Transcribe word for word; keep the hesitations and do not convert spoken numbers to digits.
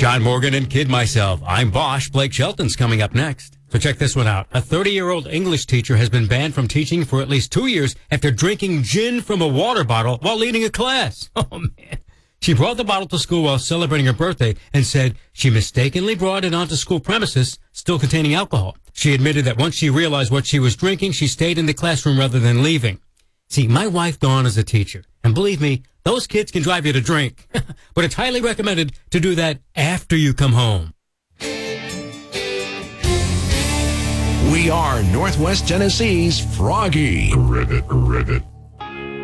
John Morgan and Kid Myself. I'm Bosch. Blake Shelton's coming up next. So check this one out. A thirty-year-old English teacher has been banned from teaching for at least two years after drinking gin from a water bottle while leading a class. Oh, man. She brought the bottle to school while celebrating her birthday and said she mistakenly brought it onto school premises, still containing alcohol. She admitted that once she realized what she was drinking, she stayed in the classroom rather than leaving. See, my wife, Dawn, is a teacher. And believe me, those kids can drive you to drink. But it's highly recommended to do that after you come home. We are Northwest Tennessee's Froggy. Rivet, rivet.